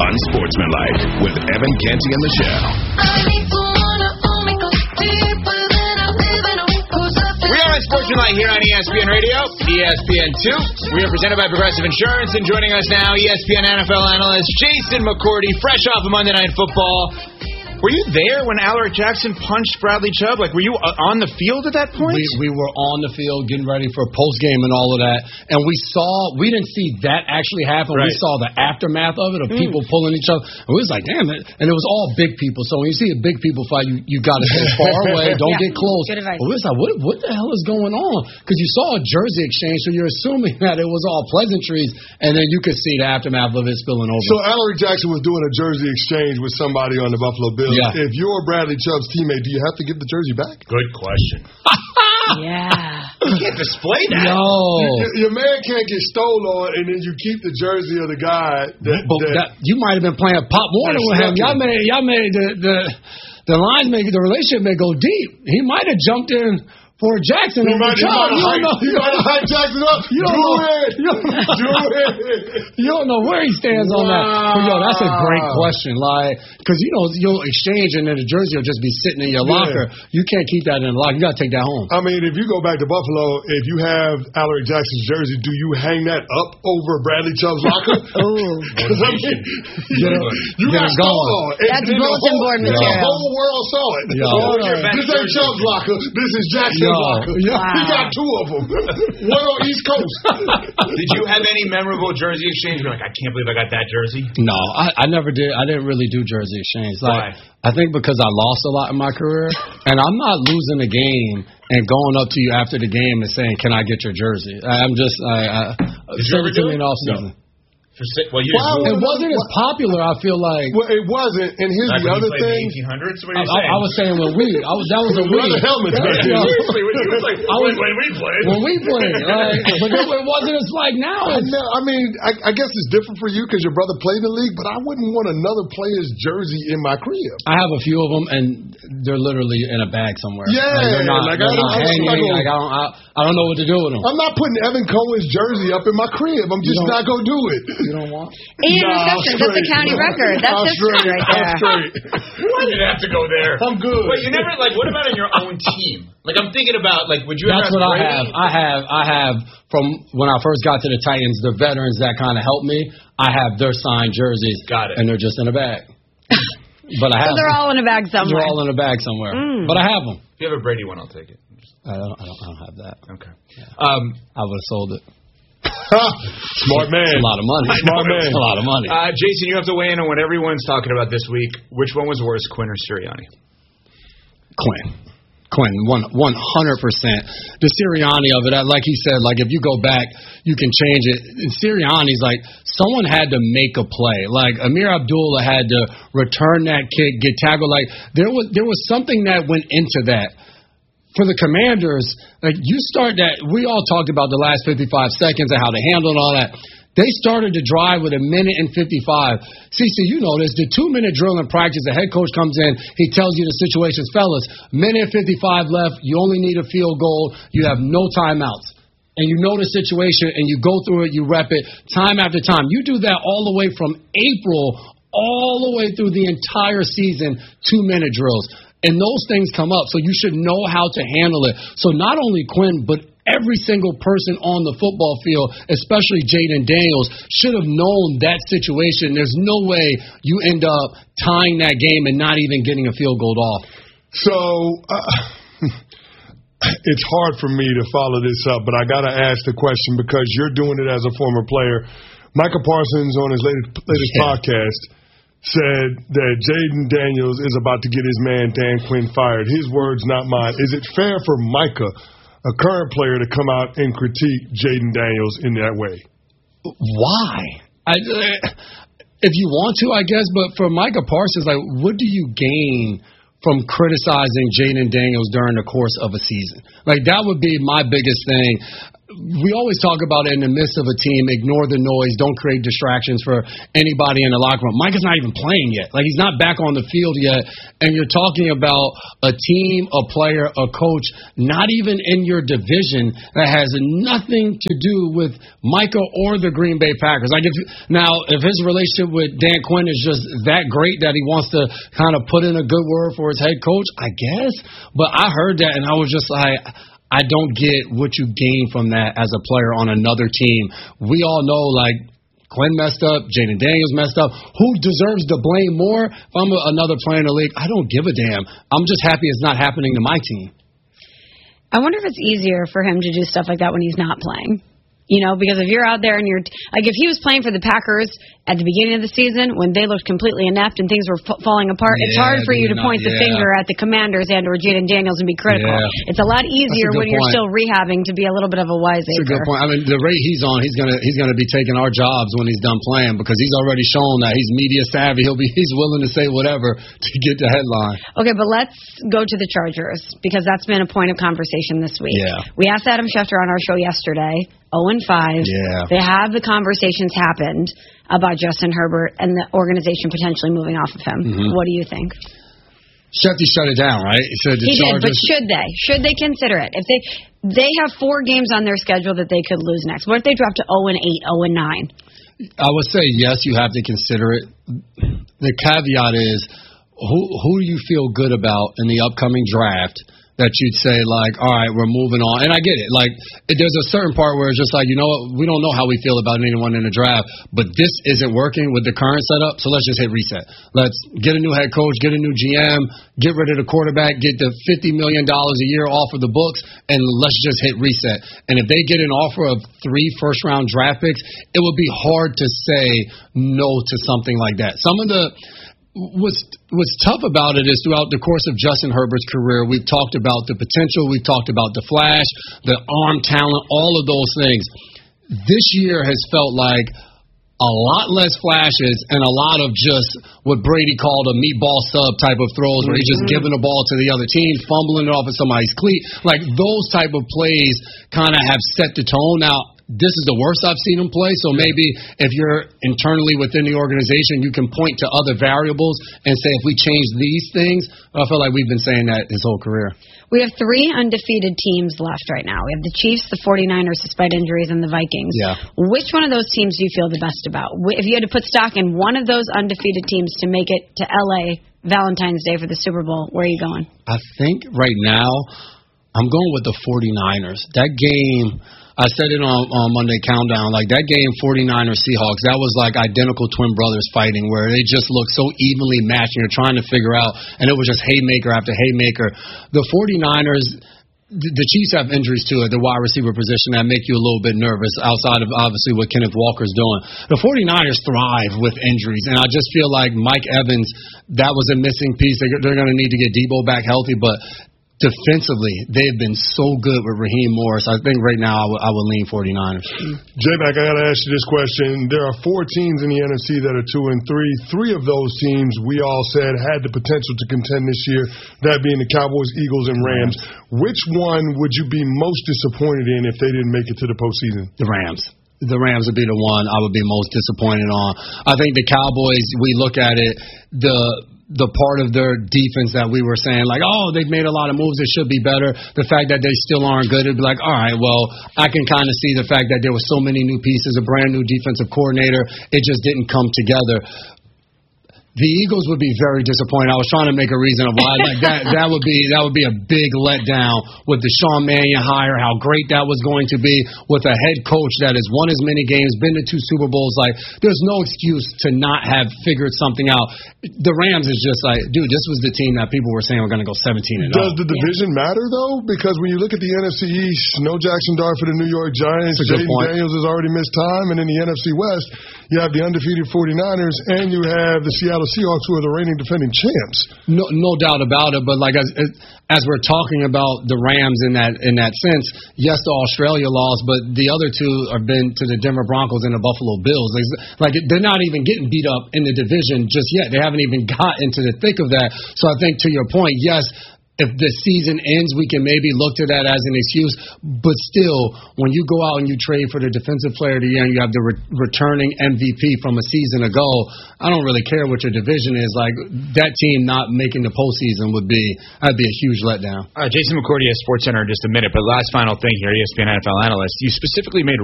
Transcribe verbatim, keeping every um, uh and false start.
Unsportsmanlike with Evan Canty and Michelle. We are Unsportsmanlike here on E S P N Radio, E S P N two. We are presented by Progressive Insurance, and joining us now, E S P N N F L analyst Jason McCourty, fresh off of Monday Night Football. Were you there when Alaric Jackson punched Bradley Chubb? Like, were you on the field at that point? We, we were on the field getting ready for postgame and all of that. And we saw, we didn't see that actually happen. Right. We saw the aftermath of it, of mm. people pulling each other. And we was like, damn it. And it was all big people. So when you see a big people fight, you, you got to stay far away. Don't yeah. get close. Good advice. But we was like, what, what the hell is going on? Because you saw a jersey exchange, so you're assuming that it was all pleasantries. And then you could see the aftermath of it spilling over. So Alaric Jackson was doing a jersey exchange with somebody on the Buffalo Bills. Yeah. If you're Bradley Chubb's teammate, do you have to give the jersey back? Good question. Yeah. You can't display that. No. Your, your man can't get stolen, and then you keep the jersey of the guy. That, but that, that, you might have been playing Pop Warner with him. Y'all made, y'all made the, the, the lines, may, the relationship may go deep. He might have jumped in for Jackson over Chubb. You don't know. You might have hyped Jackson up. You don't Do know. it. You don't know. Do it. You don't know where he stands wow. on that. But, yo, that's a great question. Like, because, you know, you'll exchange and then the jersey will just be sitting in your locker. Yeah. You can't keep that in the locker. You got to take that home. I mean, if you go back to Buffalo, if you have Alaric Jackson's jersey, do you hang that up over Bradley Chubb's locker? Oh. Because, I mean, you, know, you got stolen. That's bulletin board material. The whole world saw it. Yo. Oh, this ain't Chubb's locker. This is Jackson's yo. locker. Yo. Wow. He got two of them. One on East Coast. Did you have any memorable jersey exchange? You're like, I can't believe I got that jersey. No, I, I never did. I didn't really do jersey exchange. Like, Why? I think because I lost a lot in my career, and I'm not losing a game and going up to you after the game and saying, "Can I get your jersey?" I'm just, I, I Did you ever do it? Off season. No. For well, you well, it wasn't as popular. I feel like. Well, it wasn't. And here's like the other thing. eighteen hundreds. What are you I, saying? I, I was saying when we. I was that was a we. The helmets. Seriously, when you was like I was, when we played. When we played, like, but it, it wasn't as like now. I, know, I mean, I, I guess it's different for you because your brother played in the league, but I wouldn't want another player's jersey in my crib. I have a few of them, and they're literally in a bag somewhere. Yeah, like they're not, like they're I, not I, hanging. I, like I don't, I, I don't know what to do with them. I'm not putting Evan Cohen's jersey up in my crib. I'm just not gonna do it. You don't want? Eight nah, interceptions. That's the county record. That's I'm history straight. right there. I'm straight. Why did you have to go there? I'm good. But you never like. What about in your own team? Like I'm thinking about like. Would you? That's ever what have I have. I have. I have from when I first got to the Titans. The veterans that kind of helped me. I have their signed jerseys. Got it. And they're just in a bag. But I have. So they're them. all in a bag somewhere. They're all in a bag somewhere. Mm. But I have them. If you have a Brady one, I'll take it. I don't. I don't, I don't have that. Okay. Um, I would have sold it. Smart man. It's a lot of money. Smart man. It's a lot of money. Uh, Jason, you have to weigh in on what everyone's talking about this week. Which one was worse, Quinn or Sirianni? Quinn. Quinn, one one hundred percent. The Sirianni of it, like he said, like if you go back, you can change it. And Sirianni's like someone had to make a play. Like Amir Abdullah had to return that kick, get tackled. Like there was there was something that went into that. For the Commanders, like you start that, we all talked about the last fifty-five seconds and how they handled all that. They started to drive with a minute and fifty-five. C C, you know this. The two-minute drill in practice, the head coach comes in, he tells you the situations. Fellas, minute fifty-five left, you only need a field goal, you have no timeouts. And you know the situation, and you go through it, you rep it time after time. You do that all the way from April all the way through the entire season, two-minute drills. And those things come up, so you should know how to handle it. So not only Quinn, but every single person on the football field, especially Jaden Daniels, should have known that situation. There's no way you end up tying that game and not even getting a field goal off. So uh, it's hard for me to follow this up, but I got to ask the question because you're doing it as a former player. Micah Parsons on his latest, latest yeah. podcast said that Jaden Daniels is about to get his man Dan Quinn fired. His words, not mine. Is it fair for Micah, a current player, to come out and critique Jaden Daniels in that way? Why? I, if you want to, I guess, but for Micah Parsons, like, what do you gain from criticizing Jaden Daniels during the course of a season? Like, that would be my biggest thing. we always talk about it in the midst of a team, ignore the noise, don't create distractions for anybody in the locker room. Mike is not even playing yet. Like, he's not back on the field yet, and you're talking about a team, a player, a coach, not even in your division that has nothing to do with Micah or the Green Bay Packers. Like, if now, if his relationship with Dan Quinn is just that great that he wants to kind of put in a good word for his head coach, I guess. But I heard that, and I was just like, I don't get what you gain from that as a player on another team. We all know, like, Quinn messed up, Jaden Daniels messed up. Who deserves the blame more? If I'm a, another player in the league, I don't give a damn. I'm just happy it's not happening to my team. I wonder if it's easier for him to do stuff like that when he's not playing. You know, because if you're out there and you're, like, if he was playing for the Packers at the beginning of the season when they looked completely inept and things were f- falling apart, yeah, it's hard for you to not, point yeah. the finger at the Commanders and or Jaden Daniels and be critical. Yeah. It's a lot easier a when point. You're still rehabbing to be a little bit of a wiseacre. That's a good point. I mean, the rate he's on, he's gonna he's gonna be taking our jobs when he's done playing because he's already shown that he's media savvy. He'll be he's willing to say whatever to get the headline. Okay, but let's go to the Chargers because that's been a point of conversation this week. Yeah. We asked Adam Schefter on our show yesterday. oh and five. Yeah. They have the conversations happened about Justin Herbert and the organization potentially moving off of him. Mm-hmm. What do you think? Shefty shut it down, right? He said the he Chargers. did, but should they? Should they consider it? If they they have four games on their schedule that they could lose next. What if they drop to oh and eight, oh and nine? I would say yes, you have to consider it. The caveat is, who who do you feel good about in the upcoming draft that you'd say, like, all right, we're moving on? And I get it. Like, there's a certain part where it's just like, you know what, we don't know how we feel about anyone in the draft, but this isn't working with the current setup, so let's just hit reset. Let's get a new head coach, get a new G M, get rid of the quarterback, get the fifty million dollars a year off of the books, and let's just hit reset. And if they get an offer of three first-round draft picks, it would be hard to say no to something like that. Some of the What's what's tough about it is throughout the course of Justin Herbert's career, we've talked about the potential, we've talked about the flash, the arm talent, all of those things. This year has felt like a lot less flashes and a lot of just what Brady called a meatball sub type of throws where he's just giving the ball to the other team, fumbling it off of somebody's cleat. Like, those type of plays kind of have set the tone. Now, this is the worst I've seen him play, so maybe if you're internally within the organization, you can point to other variables and say, if we change these things, I feel like we've been saying that his whole career. We have three undefeated teams left right now. We have the Chiefs, the forty-niners, despite injuries, and the Vikings. Yeah. Which one of those teams do you feel the best about? If you had to put stock in one of those undefeated teams to make it to L A Valentine's Day for the Super Bowl, where are you going? I think right now I'm going with the forty-niners. That game, I said it on, on Monday Countdown, like that game, forty-niners Seahawks, that was like identical twin brothers fighting where they just looked so evenly matched and you're trying to figure out, and it was just haymaker after haymaker. The forty-niners, the Chiefs have injuries too at the wide receiver position that make you a little bit nervous outside of obviously what Kenneth Walker's doing. The forty-niners thrive with injuries, and I just feel like Mike Evans, that was a missing piece. They're going to need to get Debo back healthy, but defensively, they've been so good with Raheem Morris. I think right now I would, I would lean forty-niners. J-Mac, I got to ask you this question. There are four teams in the N F C that are two and three. Three of those teams we all said had the potential to contend this year, that being the Cowboys, Eagles, and Rams. Which one would you be most disappointed in if they didn't make it to the postseason? The Rams. The Rams would be the one I would be most disappointed on. I think the Cowboys, we look at it, the the part of their defense that we were saying, like, oh, they've made a lot of moves, it should be better. The fact that they still aren't good, it'd be like, all right, well, I can kind of see the fact that there were so many new pieces, a brand new defensive coordinator, it just didn't come together. The Eagles would be very disappointed. I was trying to make a reason of why. Like that, that would be that would be a big letdown with the Sean Mannion hire. How great that was going to be with a head coach that has won as many games, been to two Super Bowls. Like, there's no excuse to not have figured something out. The Rams is just like, dude, this was the team that people were saying were going to go seventeen and oh. Does the division yeah. matter though? Because when you look at the N F C East, no Jackson Dart for the New York Giants. Jaden Daniels has already missed time, and in the N F C West, you have the undefeated forty-niners and you have the Seattle Seahawks, who are the reigning defending champs. No, no doubt about it. But like as as we're talking about the Rams in that in that sense, yes, the Australia loss, but the other two have been to the Denver Broncos and the Buffalo Bills. Like, they're not even getting beat up in the division just yet. They haven't even got into the thick of that. So I think to your point, yes, if the season ends, we can maybe look to that as an excuse. But still, when you go out and you trade for the defensive player of the year and you have the re- returning M V P from a season ago, I don't really care what your division is. Like, that team not making the postseason would be, that'd be a huge letdown. Uh, Jason McCourty at SportsCenter in just a minute, but last final thing here, E S P N N F L analyst. You specifically made